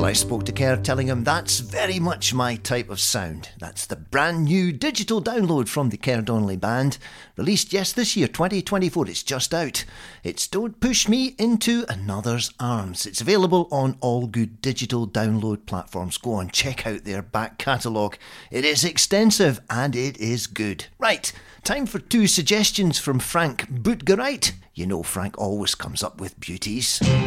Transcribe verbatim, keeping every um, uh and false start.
I spoke to Kerr, telling him that's very much my type of sound. That's the brand new digital download from the Kerr Donnelly Band, released yes this year, twenty twenty-four. It's just out. It's Don't Push Me Into Another's Arms. It's available on all good digital download platforms. Go on, check out their back catalogue. It is extensive and it is good. Right, time for two suggestions from Frank Bootgerite. You know Frank always comes up with beauties.